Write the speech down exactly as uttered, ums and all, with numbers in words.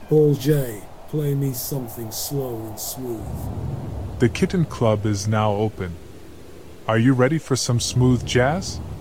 Paul J., play me something slow and smooth. The Kitten Club is now open. Are you ready for some smooth jazz?